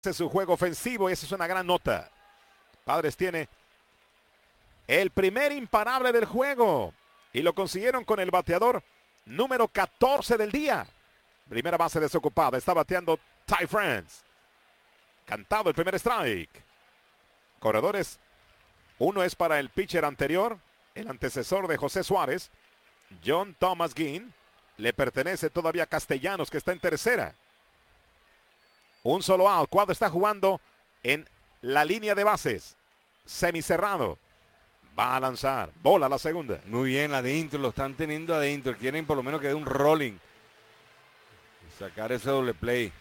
Es su juego ofensivo y esa es una gran nota. Padres tiene el primer imparable del juego y lo consiguieron con el bateador número 14 del día. Primera base desocupada, está bateando Ty France. Cantado el primer strike. Corredores, uno es para el pitcher anterior, el antecesor de José Suárez, John Thomas Ginn. Le pertenece todavía a Castellanos, que está en tercera. Un solo out. Cuadro está jugando en la línea de bases. Semicerrado. Va a lanzar. Bola la segunda. Muy bien, adentro. Lo están teniendo adentro. Quieren por lo menos que dé un rolling. Sacar ese doble play.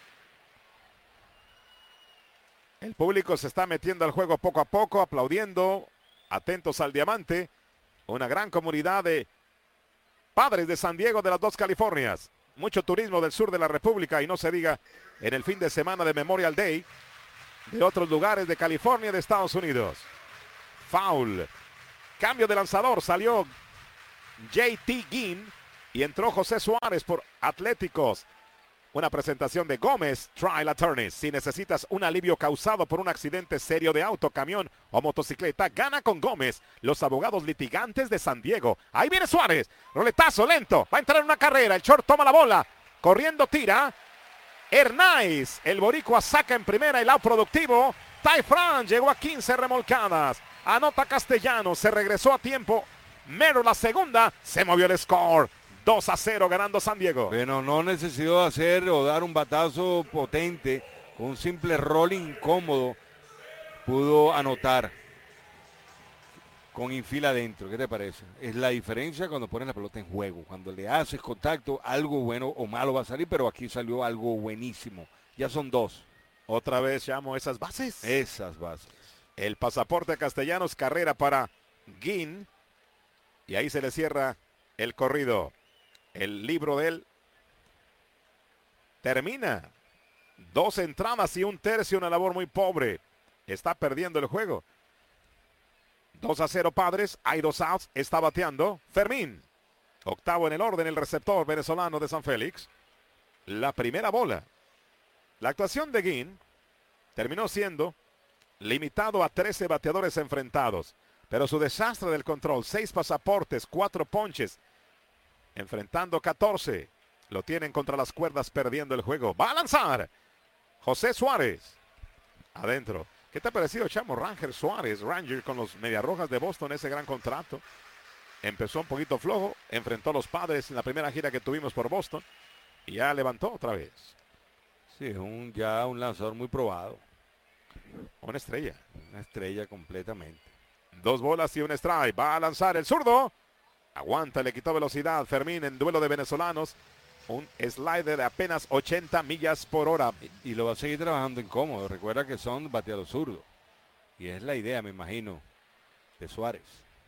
El público se está metiendo al juego poco a poco, aplaudiendo. Atentos al diamante. Una gran comunidad de Padres de San Diego de las dos Californias. Mucho turismo del sur de la República y no se diga en el fin de semana de Memorial Day de otros lugares de California, de Estados Unidos. Foul. Cambio de lanzador. Salió J.T. Ginn y entró José Suárez por Atléticos. Una presentación de Gómez Trial Attorneys. Si necesitas un alivio causado por un accidente serio de auto, camión o motocicleta, gana con Gómez, los abogados litigantes de San Diego. Ahí viene Suárez. Roletazo lento. Va a entrar en una carrera. El short toma la bola. Corriendo tira. Hernáiz. El boricua saca en primera el out productivo. Ty France llegó a 15 remolcadas. Anota Castellanos. Se regresó a tiempo. Mero la segunda. Se movió el score. 2-0 ganando San Diego. Bueno, no necesitó hacer o dar un batazo potente. Con un simple rolling incómodo pudo anotar. Con infila adentro. ¿Qué te parece? Es la diferencia cuando pones la pelota en juego. Cuando le haces contacto, algo bueno o malo va a salir, pero aquí salió algo buenísimo. Ya son dos. Otra vez llamo esas bases. Esas bases. El pasaporte Castellanos, carrera para Ginn. Y ahí se le cierra el corrido. El libro de él termina. 2 entradas y 1/3, una labor muy pobre. Está perdiendo el juego. 2-0 Padres, hay 2 outs, está bateando Fermín. Octavo en el orden, el receptor venezolano de San Félix. La primera bola. La actuación de Ginn terminó siendo limitado a 13 bateadores enfrentados. Pero su desastre del control, 6 pasaportes, 4 ponches. Enfrentando 14. Lo tienen contra las cuerdas, perdiendo el juego. Va a lanzar José Suárez. Adentro. ¿Qué te ha parecido, chamo? Ranger Suárez, Ranger con los Mediarrojas de Boston, ese gran contrato. Empezó un poquito flojo. Enfrentó a los Padres en la primera gira que tuvimos por Boston. Y ya levantó otra vez. Sí, ya un lanzador muy probado. Una estrella. Una estrella completamente. 2 bolas y un strike. Va a lanzar el zurdo. Aguanta, le quitó velocidad Fermín en duelo de venezolanos. Un slider de apenas 80 millas por hora. Y lo va a seguir trabajando incómodo. Recuerda que son bateadores zurdos. Y es la idea, me imagino, de Suárez.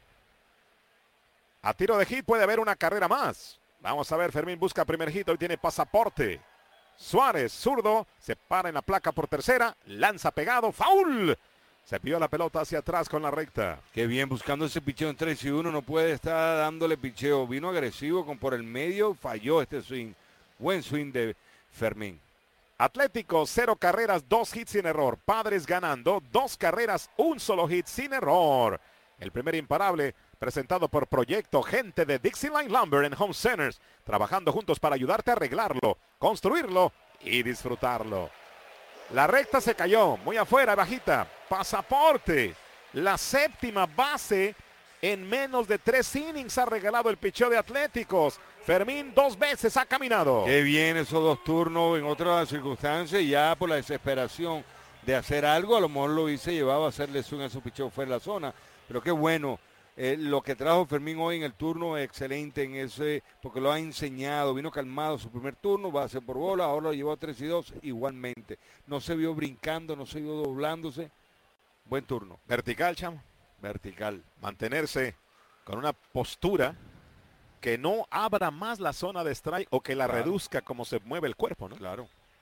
A tiro de hit puede haber una carrera más. Vamos a ver, Fermín busca primer hit. Hoy tiene pasaporte. Suárez, zurdo, se para en la placa por tercera. Lanza pegado, foul. Se pidió la pelota hacia atrás con la recta. Qué bien, buscando ese picheo en 3-1, no puede estar dándole picheo. Vino agresivo con por el medio, falló este swing. Buen swing de Fermín. Atlético, 0 carreras, 2 hits sin error. Padres ganando, 2 carreras, 1 solo hit sin error. El primer imparable presentado por Proyecto, gente de Dixieline Lumber en Home Centers. Trabajando juntos para ayudarte a arreglarlo, construirlo y disfrutarlo. La recta se cayó, muy afuera, bajita. Pasaporte. La séptima base en menos de 3 innings ha regalado el picheo de Atléticos. Fermín 2 veces ha caminado. Qué bien esos 2 turnos en otras circunstancias. Ya por la desesperación de hacer algo, a lo mejor lo hice llevaba a hacerle swing a su picheo fuera de la zona. Pero qué bueno. Lo que trajo Fermín hoy en el turno es excelente en ese, porque lo ha enseñado, vino calmado su primer turno, va a ser por bola, ahora lo llevó a 3-2 igualmente. No se vio brincando, no se vio doblándose. Buen turno. Vertical, chamo. Vertical. Mantenerse con una postura que no abra más la zona de strike o que la reduzca como se mueve el cuerpo, ¿no? Claro.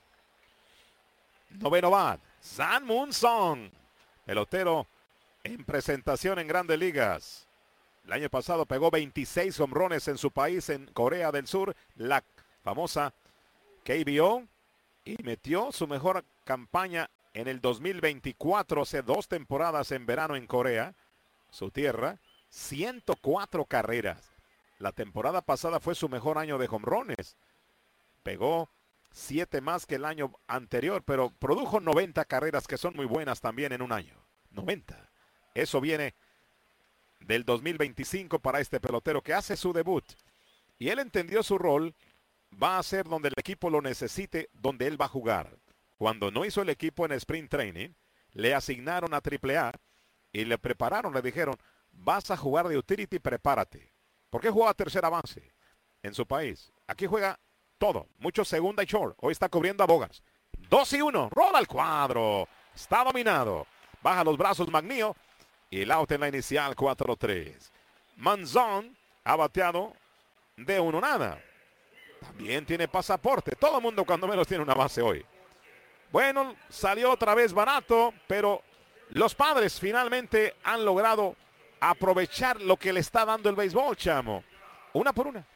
Noveno bat, San Moon Song. Pelotero en presentación en Grandes Ligas. El año pasado pegó 26 jonrones en su país, en Corea del Sur, la famosa KBO, y metió su mejor campaña en el 2024, hace 2 temporadas en verano en Corea, su tierra, 104 carreras. La temporada pasada fue su mejor año de jonrones. Pegó 7 más que el año anterior, pero produjo 90 carreras que son muy buenas también en un año. 90. Eso viene del 2025 para este pelotero que hace su debut. Y él entendió su rol. Va a ser donde el equipo lo necesite, donde él va a jugar. Cuando no hizo el equipo en Sprint Training, le asignaron a AAA y le prepararon, le dijeron, vas a jugar de utility, prepárate. ¿Por qué jugaba tercer avance en su país? Aquí juega todo, mucho segunda y short. Hoy está cubriendo a Bogas. 2-1, rola al cuadro. Está dominado. Baja los brazos Magnío y el out en la inicial 4-3. Manzón ha bateado de 1-0. También tiene pasaporte. Todo el mundo cuando menos tiene una base hoy. Bueno, salió otra vez barato, pero los Padres finalmente han logrado aprovechar lo que le está dando el béisbol, chamo. Una por una.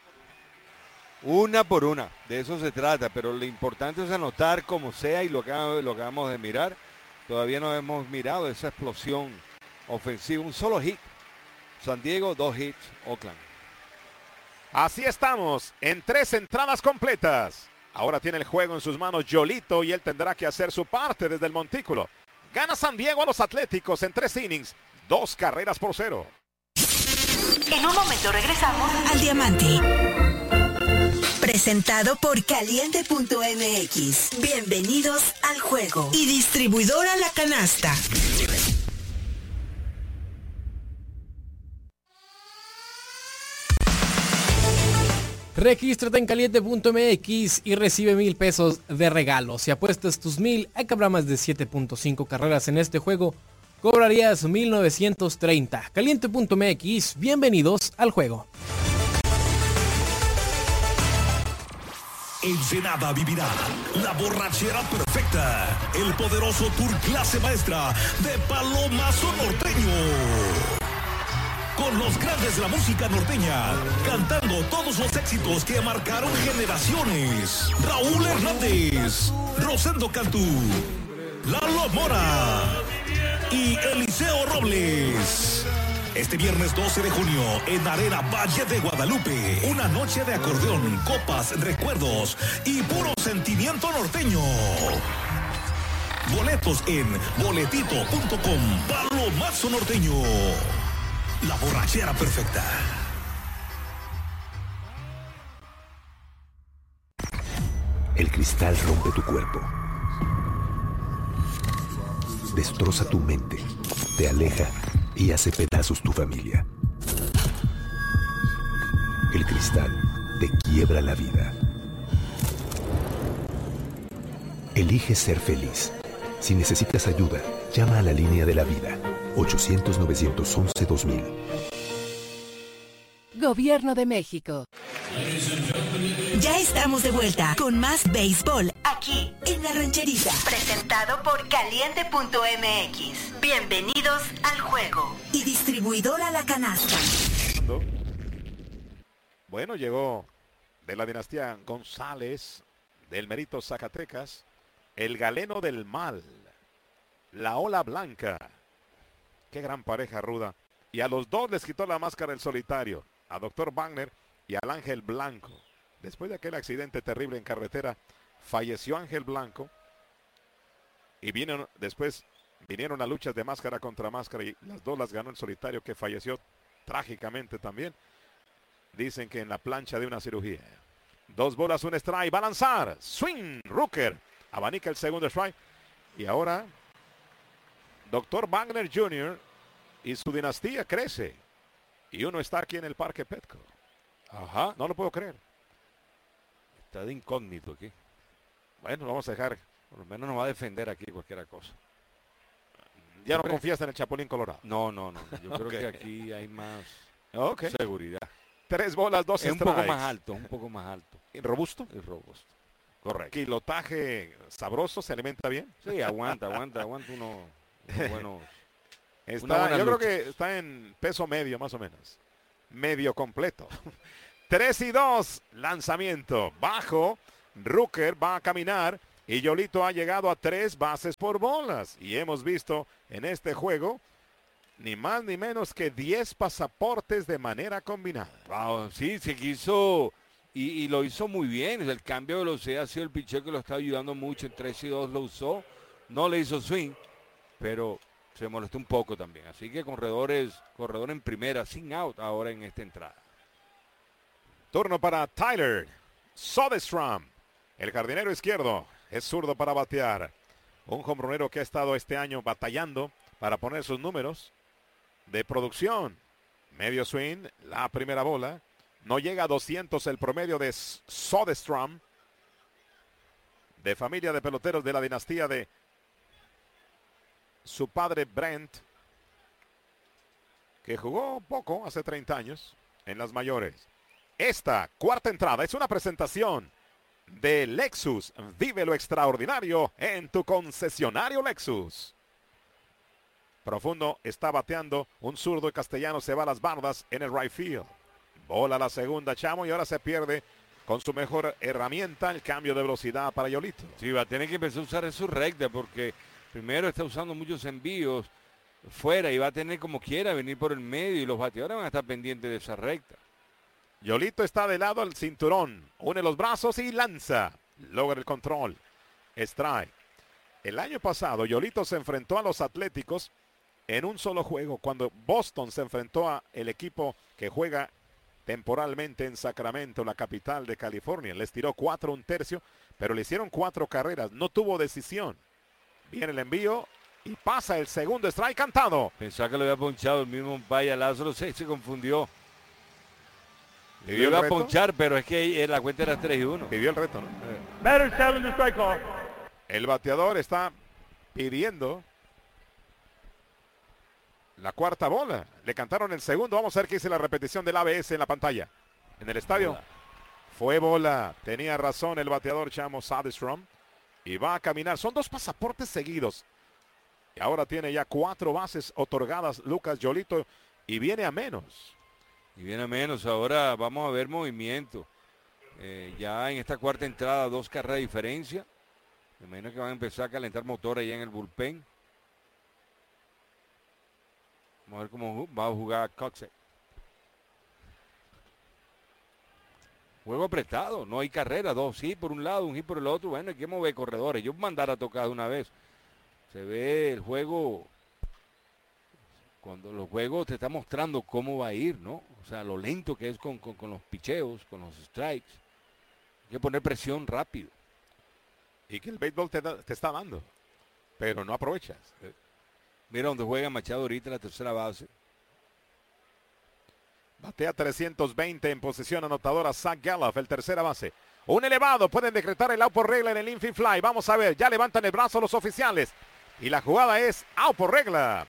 Una por una, de eso se trata, pero lo importante es anotar como sea y lo que acabamos de mirar. Todavía no hemos mirado esa explosión ofensiva. Un solo hit. San Diego, 2 hits. Oakland. Así estamos, en 3 entradas completas. Ahora tiene el juego en sus manos Yolito y él tendrá que hacer su parte desde el montículo. Gana San Diego a los Atléticos en 3 innings, 2 carreras por 0. En un momento regresamos al Diamante. Presentado por Caliente.mx. Bienvenidos al juego. Y distribuidora La Canasta. Regístrate en Caliente.mx y recibe 1,000 pesos de regalo. Si apuestas tus 1,000 a que habrá más de 7.5 carreras en este juego, cobrarías 1,930. Caliente.mx, bienvenidos al juego. Ensenada vivirá la borrachera perfecta, el poderoso tour clase maestra de Palomazo Norteño. Con los grandes de la música norteña, cantando todos los éxitos que marcaron generaciones. Raúl Hernández, Rosendo Cantú, Lalo Mora y Eliseo Robles. Este viernes 12 de junio en Arena Valle de Guadalupe. Una noche de acordeón, copas, recuerdos y puro sentimiento norteño. Boletos en boletito.com. Palomazo Norteño. La borrachera perfecta. El cristal rompe tu cuerpo. Destroza tu mente. Te aleja y hace pedazos tu familia. El cristal te quiebra la vida. Elige ser feliz. Si necesitas ayuda, llama a la línea de la vida. 800-911-2000. Gobierno de México. Ya estamos de vuelta con más béisbol aquí en La Rancherita. Presentado por Caliente.mx. Bienvenidos al juego. Y distribuidora La Canasta. Bueno, llegó de la dinastía González, del Mérito Zacatecas, el galeno del mal, la ola blanca. Qué gran pareja ruda. Y a los dos les quitó la máscara el solitario, a Dr. Wagner y al Ángel Blanco. Después de aquel accidente terrible en carretera, falleció Ángel Blanco. Y después vinieron a luchas de máscara contra máscara y las dos las ganó el solitario, que falleció trágicamente también. Dicen que en la plancha de una cirugía. 2 bolas, 1 strike, va a lanzar. Swing, Rooker. Abanica el segundo strike. Y ahora Dr. Wagner Jr. y su dinastía crece. Y uno está aquí en el Parque Petco. Ajá. No lo puedo creer. Está de incógnito aquí. Bueno, lo vamos a dejar. Por lo menos nos va a defender aquí cualquier cosa. ¿Ya no confías en el Chapulín Colorado? No. Yo creo Okay. que aquí hay más Ok. seguridad. 3 bolas, 2 Es strikes. un poco más alto. ¿Robusto? Es robusto. Correcto. Kilotaje sabroso, se alimenta bien. Sí, aguanta uno bueno. Yo buena creo lucha. que está en peso medio, más o menos. Medio completo. 3-2. Lanzamiento. Bajo. Rooker va a caminar. Y Yolito ha llegado a 3 bases por bolas. Y hemos visto en este juego ni más ni menos que 10 pasaportes de manera combinada. Wow, sí, se quiso y lo hizo muy bien. El cambio de velocidad ha sido el picheo que lo está ayudando mucho. En 3-2 lo usó. No le hizo swing, pero se molestó un poco también. Así que corredor en primera, sin out ahora en esta entrada. Turno para Tyler Soderstrom. El jardinero izquierdo es zurdo para batear. Un jonronero que ha estado este año batallando para poner sus números de producción. Medio swing, la primera bola. No llega a 200 el promedio de Soderstrom. De familia de peloteros de la dinastía de su padre Brent, que jugó poco hace 30 años en las mayores. Esta cuarta entrada es una presentación de Lexus. Vive lo extraordinario en tu concesionario Lexus. Profundo está bateando un zurdo castellano, se va a las bardas en el right field. Bola la segunda, Chamo, y ahora se pierde con su mejor herramienta, el cambio de velocidad para Yolito. Sí, va a tener que empezar a usar su recta porque primero está usando muchos envíos fuera y va a tener como quiera venir por el medio y los bateadores van a estar pendientes de esa recta. Yolito está de lado al cinturón, une los brazos y lanza. Logra el control. Strike. El año pasado Yolito se enfrentó a los Atléticos en un solo juego cuando Boston se enfrentó a el equipo que juega temporalmente en Sacramento, la capital de California. Les tiró 4 1/3, pero le hicieron 4 carreras. No tuvo decisión. Viene el envío y pasa el segundo strike cantado. Pensaba que lo había ponchado el mismo Paya Lázaro, se confundió. Le ¿Pidió el iba a reto? ponchar, pero es que la cuenta era 3-1. Pidió el reto, ¿no? Batter 7 to strike call. El bateador está pidiendo la cuarta bola. Le cantaron el segundo. Vamos a ver qué dice la repetición del ABS en la pantalla. En el estadio. Bola. Fue bola. Tenía razón el bateador Chamo Soderstrom. Y va a caminar. Son 2 pasaportes seguidos. Y ahora tiene ya 4 bases otorgadas Lucas Yolito. Y viene a menos. Y viene a menos, ahora vamos a ver movimiento. Ya en esta cuarta entrada 2 carreras de diferencia. Me imagino que van a empezar a calentar motor allá en el bullpen. Vamos a ver cómo va a jugar Coxey. Juego apretado, no hay carrera, 2 hits por un lado, 1 hit por el otro. Bueno, hay que mover corredores. Yo mandar a tocar de una vez. Se ve el juego, cuando los juegos te está mostrando cómo va a ir, ¿no? O sea, lo lento que es con los picheos, con los strikes. Hay que poner presión rápido. Y que el béisbol te está dando. Pero no aprovechas. Mira donde juega Machado ahorita en la tercera base. Batea 320 en posición anotadora Zach Gallup, el tercera base. Un elevado, pueden decretar el out por regla en el infield fly. Vamos a ver, ya levantan el brazo los oficiales. Y la jugada es out por regla.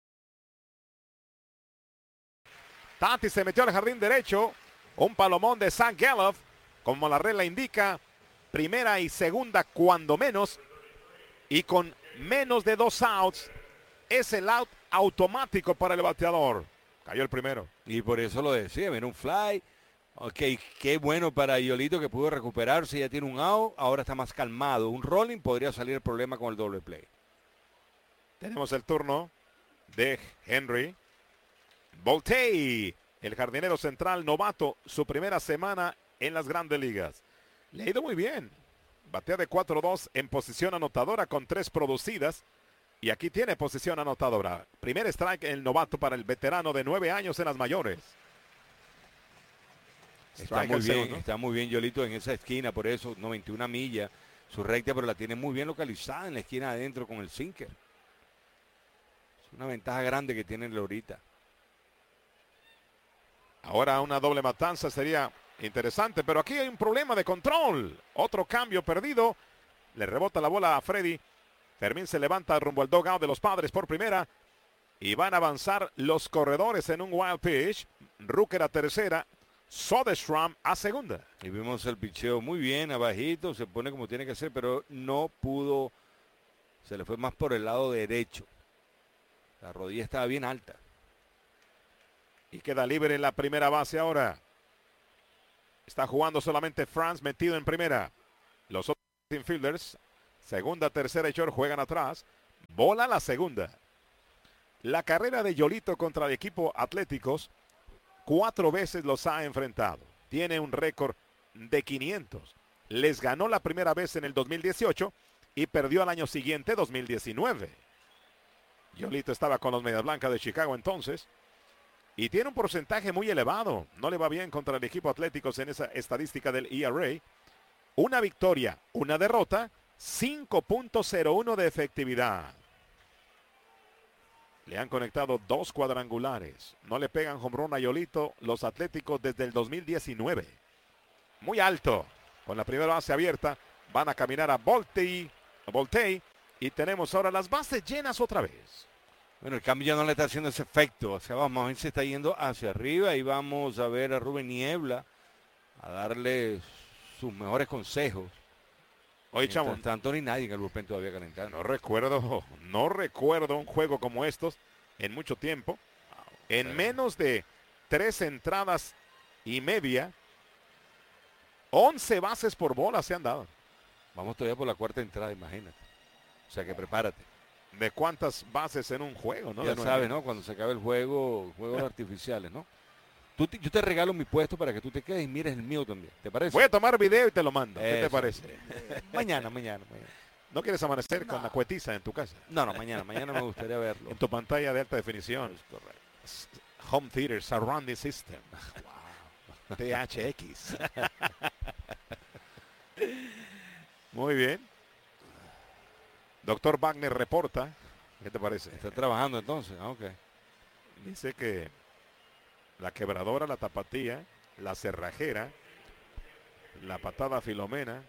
Tati se metió al jardín derecho. Un palomón de Zach Gallup, como la regla indica. Primera y segunda cuando menos. Y con menos de 2 outs. Es el out automático para el bateador. Cayó el primero. Y por eso lo decía, viene un fly. Ok, qué bueno para Yolito que pudo recuperarse, ya tiene un out, ahora está más calmado. Un rolling podría salir el problema con el doble play. Tenemos el turno de Henry Voltey, el jardinero central novato, su primera semana en las grandes ligas. Le ha ido muy bien. Batea de 4-2 en posición anotadora con 3 producidas. Y aquí tiene posición anotadora. Primer strike el novato para el veterano de 9 años en las mayores. Está muy bien Yolito en esa esquina, por eso 91 millas. Su recta, pero la tiene muy bien localizada en la esquina adentro con el sinker. Es una ventaja grande que tiene ahorita. Ahora una doble matanza sería interesante, pero aquí hay un problema de control. Otro cambio perdido. Le rebota la bola a Freddy. Fermín se levanta rumbo al dugout de los Padres por primera. Y van a avanzar los corredores en un wild pitch. Rooker a tercera. Soderstrom a segunda. Y vimos el picheo muy bien, abajito. Se pone como tiene que ser, pero no pudo. Se le fue más por el lado derecho. La rodilla estaba bien alta. Y queda libre en la primera base ahora. Está jugando solamente Franz metido en primera. Los otros infielders Segunda, tercera y short juegan atrás. Bola la segunda. La carrera de Yolito contra el equipo Atléticos, 4 veces los ha enfrentado. Tiene un récord de 500. Les ganó la primera vez en el 2018 y perdió al año siguiente, 2019. Yolito estaba con los Medias Blancas de Chicago entonces. Y tiene un porcentaje muy elevado. No le va bien contra el equipo Atléticos en esa estadística del ERA. Una victoria, una derrota, 5.01 de efectividad. Le han conectado 2 cuadrangulares. No le pegan home run a Yolito los Atléticos desde el 2019. Muy alto. Con la primera base abierta van a caminar a Voltei. Y tenemos ahora las bases llenas otra vez. Bueno, el cambio ya no le está haciendo ese efecto. O sea, vamos a ver, se está yendo hacia arriba y vamos a ver a Rubén Niebla a darle sus mejores consejos. Oye, chamo, tanto ni nadie en el bullpen todavía calentando. No recuerdo un juego como estos en mucho tiempo. En menos de 3 entradas y media, 11 bases por bola se han dado. Vamos todavía por la 4ª entrada, imagínate. O sea que prepárate. ¿De cuántas bases en un juego, no? Ya sabes, ¿no? Cuando se acabe el juegos artificiales, ¿no? Yo te regalo mi puesto para que tú te quedes y mires el mío también. ¿Te parece? Voy a tomar video y te lo mando. ¿Qué te parece? mañana. ¿No quieres amanecer con la cuetiza en tu casa? No, mañana me gustaría verlo. En tu pantalla de alta definición. Es correcto. Home Theater Surrounding System. Wow. THX. Muy bien. Doctor Wagner reporta. ¿Qué te parece? Está trabajando entonces. Ok. Dice que la quebradora, la tapatía, la cerrajera, la patada Filomena.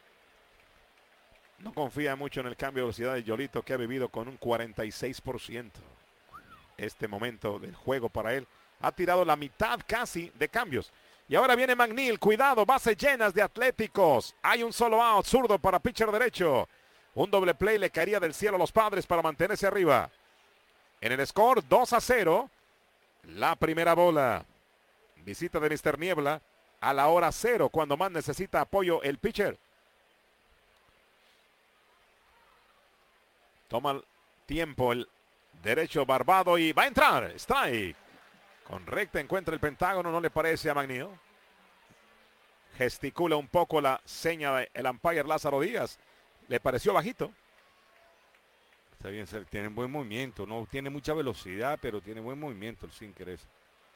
No confía mucho en el cambio de velocidad de Yolito, que ha vivido con un 46%. Este momento del juego para él. Ha tirado la mitad casi de cambios. Y ahora viene McNeil. Cuidado, bases llenas de Atléticos. Hay un solo out, zurdo para pitcher derecho. Un doble play le caería del cielo a los Padres para mantenerse arriba. En el score, 2-0. La primera bola. Visita de Mr. Niebla a la hora 0, cuando más necesita apoyo el pitcher. Toma el tiempo el derecho barbado y va a entrar. Strike. Con recta encuentra el pentágono, no le parece a McNeil. Gesticula un poco la seña del umpire Lázaro Díaz. Le pareció bajito. Está bien, tiene buen movimiento. No tiene mucha velocidad, pero tiene buen movimiento el sinker ese.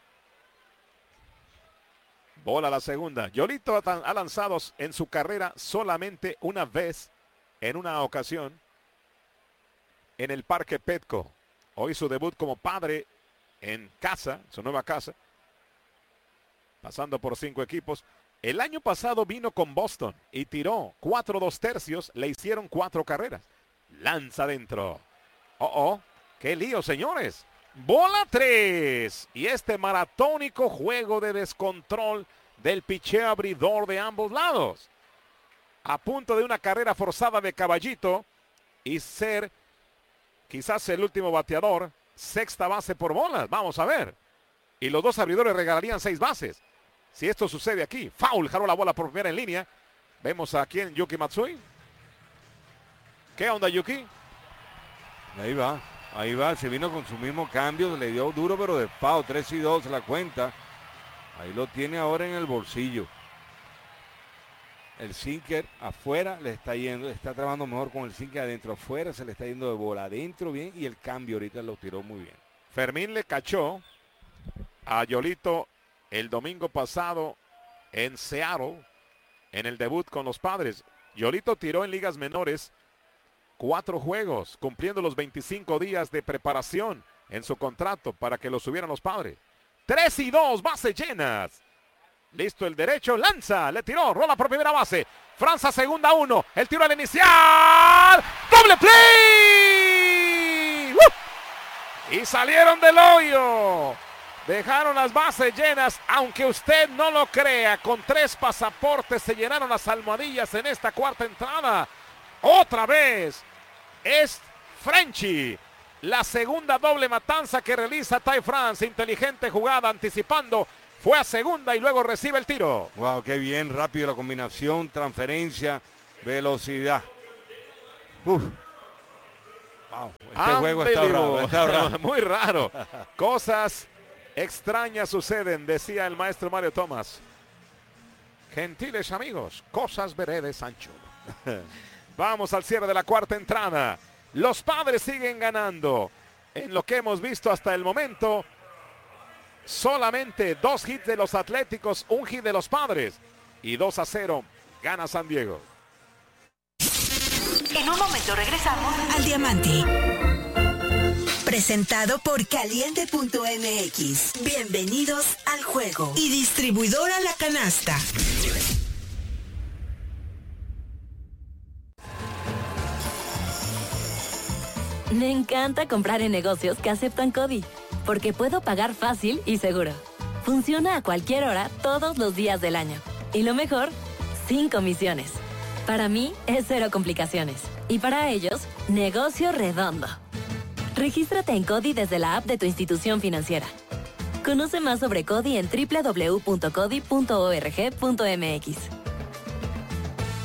Bola la segunda. Yolito ha lanzado en su carrera solamente una vez, en una ocasión, en el Parque Petco. Hoy su debut como padre en casa, su nueva casa, pasando por 5 equipos. El año pasado vino con Boston y tiró 4 2/3, le hicieron 4 carreras. Lanza adentro. ¡Qué lío, señores! Bola 3. Y este maratónico juego de descontrol del picheo abridor de ambos lados. A punto de una carrera forzada de Caballito y ser quizás el último bateador. 6ª base por bolas. Vamos a ver. Y los 2 abridores regalarían 6 bases. Si esto sucede aquí. Foul, jaló la bola por primera en línea. Vemos aquí en Yuki Matsui. ¿Qué onda, Yuki? Ahí va, se vino con su mismo cambio, le dio duro pero de foul, 3-2 la cuenta. Ahí lo tiene ahora en el bolsillo. El sinker afuera le está yendo, está trabajando mejor con el sinker adentro, afuera se le está yendo de bola, adentro bien, y el cambio ahorita lo tiró muy bien. Fermín le cachó a Yolito el domingo pasado en Seattle, en el debut con los Padres. Yolito tiró en ligas menores 4 juegos, cumpliendo los 25 días de preparación en su contrato para que lo subieran los Padres. 3-2, bases llenas. Listo el derecho, lanza, le tiró, rola por primera base. Franza segunda 1, el tiro al inicial. ¡Doble play! Y salieron del hoyo. Dejaron las bases llenas, aunque usted no lo crea. Con 3 pasaportes se llenaron las almohadillas en esta 4ª entrada. Otra vez es Frenchy. La segunda doble matanza que realiza Ty France. Inteligente jugada, anticipando. Fue a segunda y luego recibe el tiro. Wow, qué bien, rápido la combinación, transferencia, velocidad. Uf. Wow, este juego está raro. Muy raro. Cosas extrañas suceden, decía el maestro Mario Thomas. Gentiles amigos, cosas veré de Sancho. Vamos al cierre de la cuarta entrada. Los Padres siguen ganando. En lo que hemos visto hasta el momento, solamente 2 hits de los Atléticos, 1 hit de los Padres. Y 2-0 gana San Diego. En un momento regresamos al Diamante. Presentado por Caliente.mx. Bienvenidos al juego. Y distribuidora La Canasta. Me encanta comprar en negocios que aceptan CODI, porque puedo pagar fácil y seguro. Funciona a cualquier hora, todos los días del año. Y lo mejor, sin comisiones. Para mí es 0 complicaciones. Y para ellos, negocio redondo. Regístrate en CODI desde la app de tu institución financiera. Conoce más sobre CODI en www.codi.org.mx.